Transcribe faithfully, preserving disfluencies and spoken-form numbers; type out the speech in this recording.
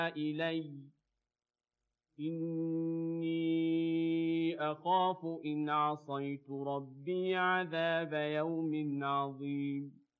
إلي إني أخاف إن عصيت ربي عذاب يوم عظيم